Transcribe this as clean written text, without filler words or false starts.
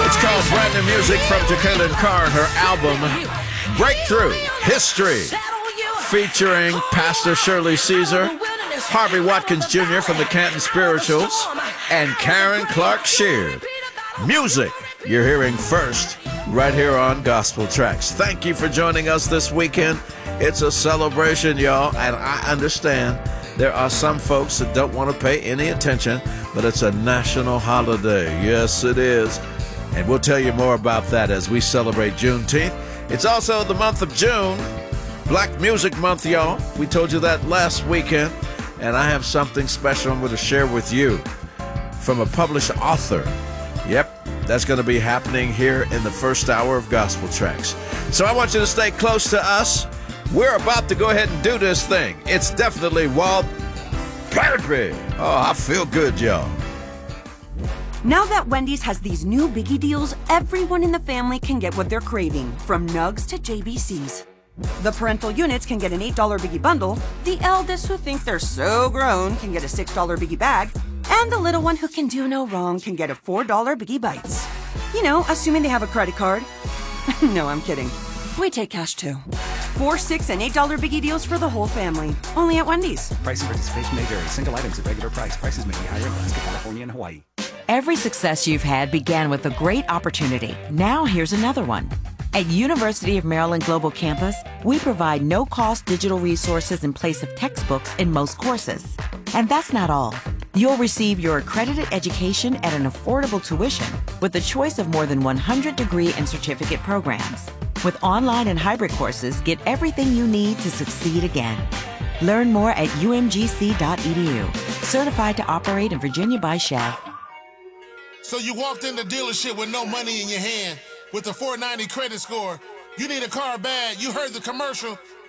It's called Brand New Music from Jacqueline Carr and her album Breakthrough History, featuring Pastor Shirley Caesar, Harvey Watkins Jr. from the Canton Spirituals, and Karen Clark Sheard. Music you're hearing first right here on Gospel Tracks. Thank you for joining us this weekend. It's a celebration, y'all, and I understand there are some folks that don't want to pay any attention, but it's a national holiday. Yes, it is. And we'll tell you more about that as we celebrate Juneteenth. It's also the month of June, Black Music Month, y'all. We told you that last weekend, and I have something special I'm going to share with you from a published author. Yep, that's going to be happening here in the first hour of Gospel Tracks. So I want you to stay close to us. We're about to go ahead and do this thing. It's definitely Walt Perry. Oh, I feel good, y'all. Now that Wendy's has these new biggie deals, everyone in the family can get what they're craving, from nugs to JBCs. The parental units can get an $8 biggie bundle, the eldest who think they're so grown can get a $6 biggie bag, and the little one who can do no wrong can get a $4 biggie bites. You know, assuming they have a credit card. No, I'm kidding. We take cash too. 4, 6, and $8 biggie deals for the whole family. Only at Wendy's. Price and participation may vary. Single items at regular price. Prices may be higher in Alaska, California, and Hawaii. Every success you've had began with a great opportunity. Now here's another one. At University of Maryland Global Campus, we provide no-cost digital resources in place of textbooks in most courses. And that's not all. You'll receive your accredited education at an affordable tuition with a choice of more than 100 degree and certificate programs. With online and hybrid courses, get everything you need to succeed again. Learn more at umgc.edu. Certified to operate in Virginia by Shell. So you walked in the dealership with no money in your hand, with a 490 credit score. You need a car bad. You heard the commercial.